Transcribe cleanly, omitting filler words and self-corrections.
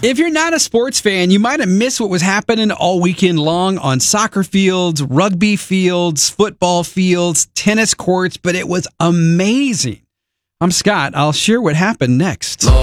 If you're not a sports fan, you might have missed what was happening all weekend long on soccer fields, rugby fields, football fields, tennis courts, but it was amazing. I'm Scott. I'll share what happened next.